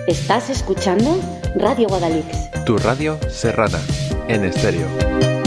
Estás escuchando Radio Guadalix. Tu radio serrana, en estéreo.